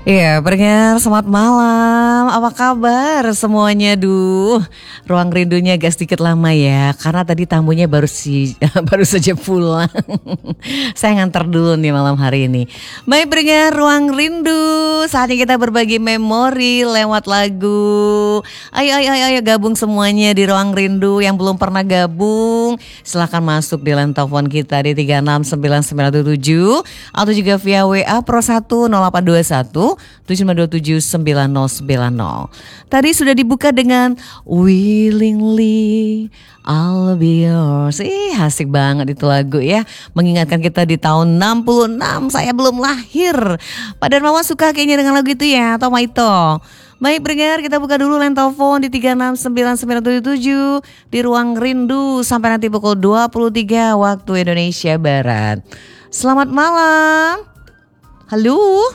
Iya, pendengar selamat malam. Apa kabar semuanya? Ruang rindunya agak sedikit lama ya, karena tadi tamunya baru saja pulang. Saya nganter dulu nih malam hari ini. Baik pendengar ruang rindu, saatnya kita berbagi memori lewat lagu. Ayo gabung semuanya di ruang rindu yang belum pernah gabung. Silahkan masuk di line telepon kita di 3699977 atau juga via WA Pro 1 0821 75279090. Tadi sudah dibuka dengan Willingly I'll Be Yours. Asik banget itu lagu ya. Mengingatkan kita di tahun 66. Saya belum lahir. Pak Darmawan suka kayaknya dengan lagu itu ya, atau Maito. Baik pendengar, kita buka dulu line telepon di 3699977 di Ruang Rindu sampai nanti pukul 23 waktu Indonesia Barat. Selamat malam. Halo.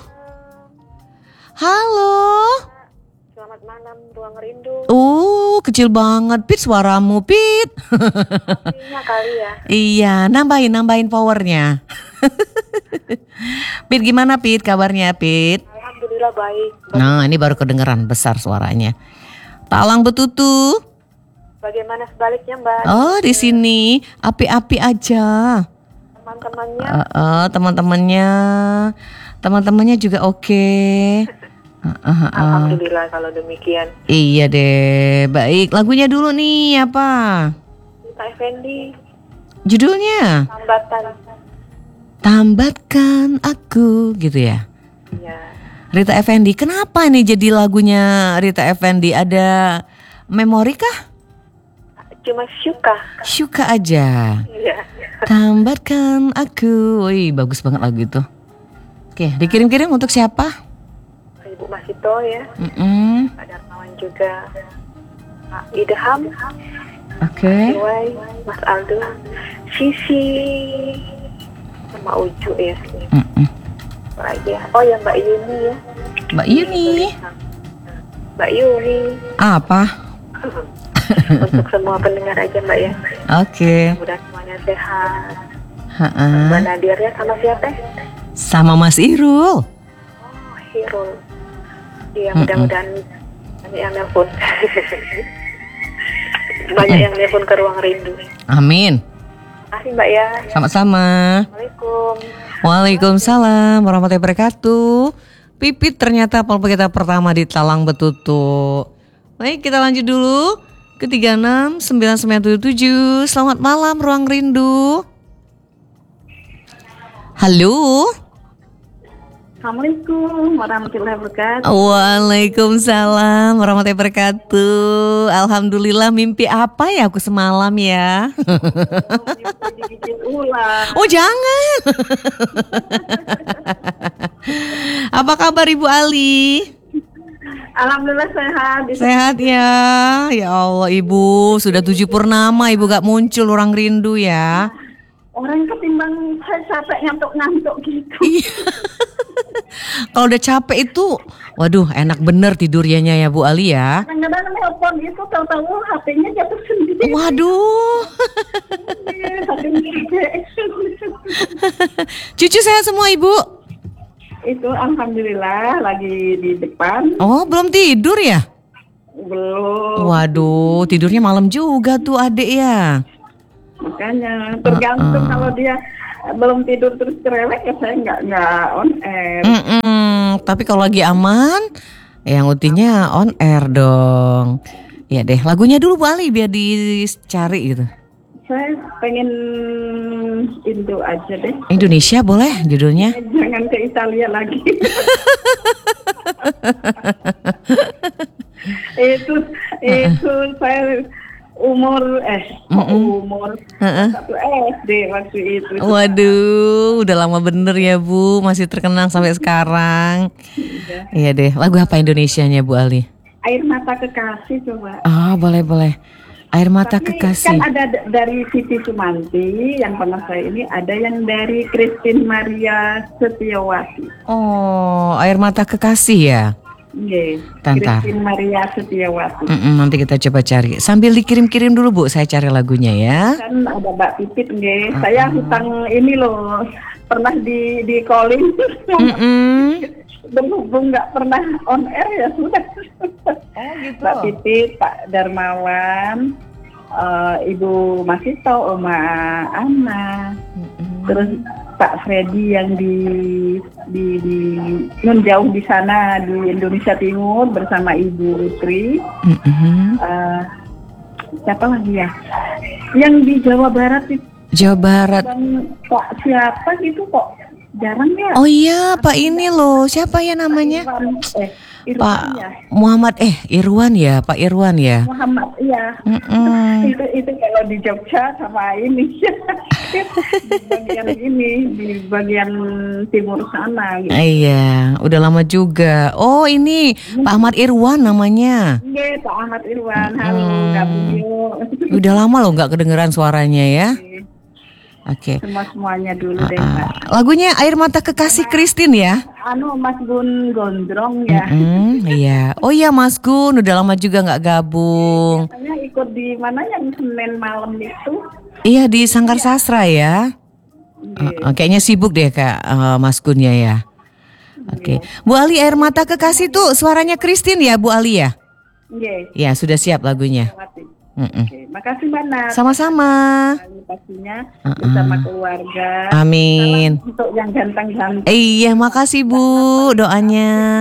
Selamat malam Ruang Rindu. Kecil banget Pit suaramu Pit. Iya kali ya. Iya, nambahin powernya. Pit gimana Pit kabarnya Pit? Alhamdulillah baik. Nah ini baru kedengeran besar suaranya. Talang betutu. Bagaimana sebaliknya Mbak? Oh di sini api-api aja. Teman-temannya? Teman-temannya juga oke. Alhamdulillah kalau demikian. Iya deh, baik. Lagunya dulu nih apa? Rita Effendy. Judulnya? Tambatkan aku, gitu ya? Iya. Rita Effendy. Kenapa nih jadi lagunya Rita Effendy? Ada memori kah? Cuma suka aja. Iya. Tambatkan aku. Wih, bagus banget lagu itu. Oke, dikirim-kirim untuk siapa? Ibu Masito ya. Pak Darmawan juga. Pak Idham. Oke. Mas Aldo. Sisi. Sama Uju ya. Lagi ya. Oh ya Mbak Yuni ya. Mbak Yuni. Apa? Untuk semua pendengar aja Mbak ya. Oke. Mudah semuanya sehat. Mbak Nadir ya sama siapa? Sama Mas Irul. Hirul. Iya mudah-mudahan banyak yang nelpon. Banyak yang nelpon ke Ruang Rindu. Amin. Makasih Mbak ya. Sama-sama. Assalamualaikum. Waalaikumsalam warahmatullahi wabarakatuh. Pipit ternyata pulpen kita pertama di Talang Betutu. Baik kita lanjut dulu ke 3699977. Selamat malam Ruang Rindu. Halo. Assalamualaikum warahmatullahi wabarakatuh. Waalaikumsalam warahmatullahi wabarakatuh. Alhamdulillah, mimpi apa ya aku semalam ya? Dibikin ulang. Oh jangan. Apa kabar Ibu Ali? Alhamdulillah sehat. Sehat ya. Ya Allah Ibu, sudah 7 purnama Ibu gak muncul Ruang Rindu ya. Orang ketimbang saya capek ngantuk-ngantuk gitu. Iya. Kalau udah capek itu, waduh enak bener tidurnya ya Bu Ali ya. Kadang-kadang nelpon gitu, tahu-tahu HP-nya jatuh sendiri. Waduh. Cucu sehat semua Ibu? Itu alhamdulillah lagi di depan. Oh belum tidur ya? Belum. Waduh tidurnya malam juga tuh adek ya. Makanya tergantung kalau dia belum tidur terus cerewet ya saya nggak on air. Tapi kalau lagi aman, yang utinya on air dong. Ya deh, lagunya dulu Bu Ali biar dicari gitu. Saya pengen Indo aja deh. Indonesia boleh judulnya? Jangan ke Italia lagi. itu saya umur 1 SD waktu itu. Waduh, udah lama bener ya Bu, masih terkenang sampai sekarang. Iya deh, lagu apa Indonesianya Bu Ali? Air Mata Kekasih coba. Boleh. Air Mata Kekasih. Kan ada dari Siti Sumanti yang pernah saya ini, ada yang dari Christine Maria Setiawati. Oh, Air Mata Kekasih ya? Yes, Tantar. Christine Maria Setiawati. Nanti kita coba cari. Sambil dikirim-kirim dulu Bu, saya cari lagunya ya. Kan ada Mbak Pipit nggih. Saya hutang ini loh. Pernah di calling. berhubung nggak pernah on air ya sudah. Oh gitu. Mbak Titit, Pak Darmawan, Ibu Masito, Oma Ana, terus Pak Freddy yang di nun jauh di sana di Indonesia Timur bersama Ibu Tri. Siapa lagi ya? Yang di Jawa Barat itu. Jawa Barat. Dan Pak siapa gitu kok jarang ya. Oh iya, Pak ini loh, siapa ya namanya? Irwan Pak ya. Muhammad Irwan ya, Pak Irwan ya. Muhammad iya. Itu kalau di Jogja sama ini di bagian ini di bagian timur sana. Gitu. Iya, udah lama juga. Oh ini Pak Ahmad Irwan namanya. Iya Pak Ahmad Irwan. Halo gabung yuk. Udah lama loh nggak kedengeran suaranya ya. Oke. Semuanya dulu deh Mbak. Lagunya Air Mata Kekasih Christine ya. Mas Gun Gondrong ya. Iya. Oh iya Mas Gun, udah lama juga nggak gabung. Biasanya ikut di mana yang Senin malam itu? Iya di Sanggar Sastra ya. Kayaknya sibuk deh Kak Mas Gun ya. Oke. Bu Ali, Air Mata Kekasih tuh suaranya Christine ya Bu Ali ya? Iya. Ya sudah siap lagunya. Oke, makasih Mbak Nat. Sama-sama. Pastinya bersama keluarga. Amin. Salam untuk yang ganteng-ganteng. Iya, makasih Bu doanya.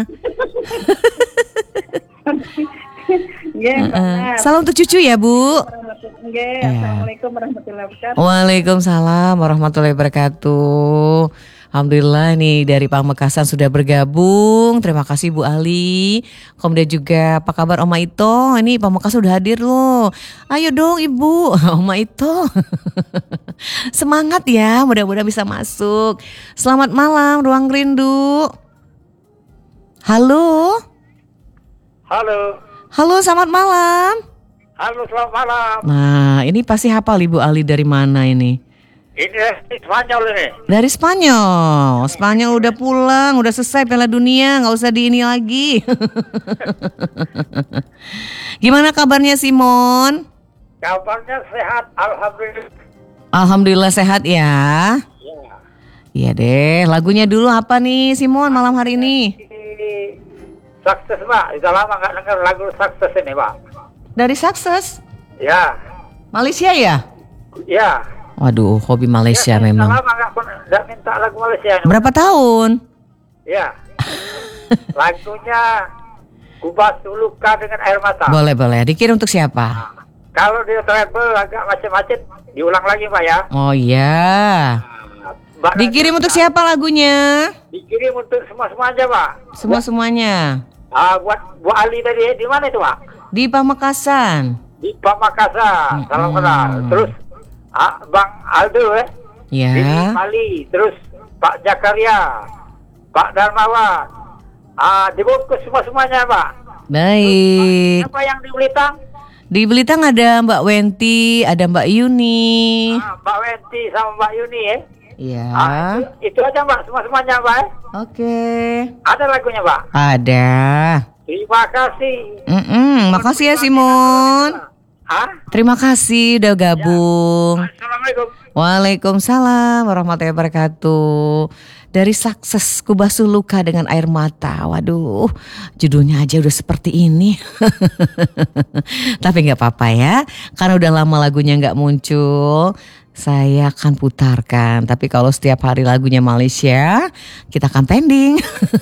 Salam untuk cucu ya Bu. Assalamualaikum warahmatullahi wabarakatuh. Waalaikumsalam warahmatullahi wabarakatuh. Alhamdulillah nih dari Pamekasan sudah bergabung. Terima kasih Bu Ali. Kemudian juga apa kabar Oma Ito? Ini Pamekasan sudah hadir loh. Ayo dong Ibu, Oma Ito. Semangat ya, mudah-mudahan bisa masuk. Selamat malam Ruang Rindu. Halo. Halo. Halo, selamat malam. Halo, selamat malam. Nah, ini pasti hafal Ibu Ali dari mana ini? Ini Spanyol ini. Dari Spanyol. Spanyol udah pulang, udah selesai Piala Dunia, nggak usah di ini lagi. Gimana kabarnya Simon? Kabarnya sehat, alhamdulillah. Alhamdulillah sehat ya. Ya. Iya deh, lagunya dulu apa nih Simon malam hari ini? Ini sukses Pak, sudah lama nggak dengar lagu sukses ini Pak. Dari Sukses? Ya. Malaysia ya? Ya. Waduh, hobi Malaysia Ya, memang. sudah lama nggak minta lagu Malaysia ini. Berapa tahun? Ya. Lagunya Kubas Luka dengan Air Mata. Boleh. Dikirim untuk siapa? Kalau dia travel agak macet-macet, diulang lagi Pak ya. Oh iya. Mbak Dikirim Nadia, untuk siapa lagunya? dikirim untuk semua-semua aja Pak. Semuanya. Buat Bu Ali tadi di mana itu Pak? Di Pamekasan. Di Pamekasan. Salam kenal. Terus Bang Aldo di Ya. Bali. Terus Pak Jakaria, Pak Darmawan. Dibungkus semua-semuanya Pak. Baik. Apa yang di Blitar? Di Belitung ada Mbak Wenti, ada Mbak Yuni. Mbak Wenti sama Mbak Yuni ya. Iya. Itu aja Mbak, semua-semuanya Mbak. Oke. Ada lagunya Mbak. Ada. Terima kasih. Makasih ya Simon. Terima kasih udah gabung. Assalamualaikum. Waalaikumsalam warahmatullahi wabarakatuh. Dari Sukses Kubasuh Luka dengan Air Mata. Waduh, judulnya aja udah seperti ini. Tapi gak apa-apa ya, karena udah lama lagunya gak muncul. Saya akan putarkan. Tapi kalau setiap hari lagunya Malaysia, kita akan pending.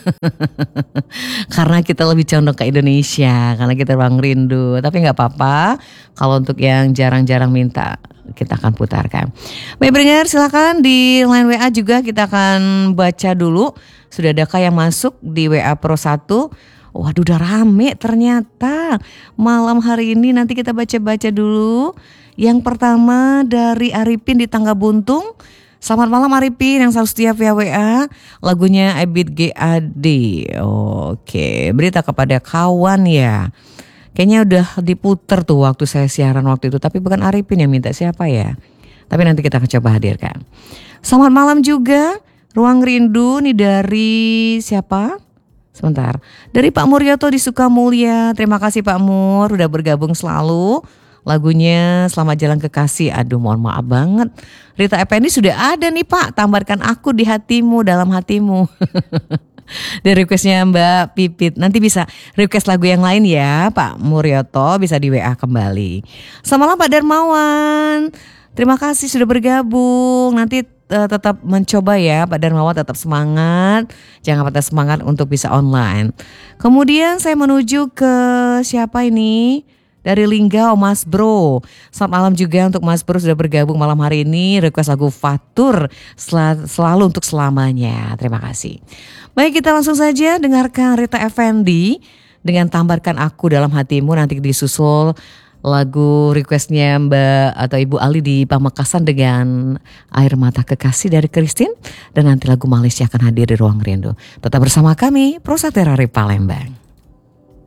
Karena kita lebih condong ke Indonesia, karena kita Ruang Rindu. Tapi gak apa-apa, kalau untuk yang jarang-jarang minta, kita akan putarkan. Baik pendengar, silakan di line WA juga kita akan baca dulu. Sudah adakah yang masuk di WA Pro 1? Waduh, udah rame ternyata. Malam hari ini nanti kita baca-baca dulu. Yang pertama dari Arifin di Tangga Buntung. Selamat malam Arifin yang selalu setia via WA. Lagunya Ebit GAD. Oke, berita kepada kawan ya. Kayaknya udah diputer tuh waktu saya siaran waktu itu. Tapi bukan Arifin yang minta, siapa ya? Tapi nanti kita akan coba hadirkan. Selamat malam juga. Ruang Rindu nih dari siapa? Sebentar. Dari Pak Muryoto di Sukamulya. Terima kasih Pak Mur udah bergabung selalu. Lagunya Selamat Jalan Kekasih. Aduh mohon maaf banget. Rita Effendi sudah ada nih Pak. Tambatkan aku di hatimu, dalam hatimu. Dan requestnya Mbak Pipit. Nanti bisa request lagu yang lain ya Pak Muryoto, bisa di WA kembali. Selamat malam Pak Darmawan. Terima kasih sudah bergabung. Nanti tetap mencoba ya Pak Darmawan, tetap semangat. Jangan patah semangat untuk bisa online. Kemudian saya menuju ke siapa ini? Dari Linggau Mas Bro. Selamat malam juga untuk Mas Bro sudah bergabung malam hari ini. Request lagu Fatur selalu untuk selamanya. Terima kasih. Baik, kita langsung saja dengarkan Rita Effendy dengan Tambarkan Aku Dalam Hatimu. Nanti disusul lagu requestnya Mbak atau Ibu Ali di Pamekasan dengan Air Mata Kekasih dari Christine. Dan nanti lagu Malaysia akan hadir di Ruang Rindu. Tetap bersama kami, Prosa Terari Palembang.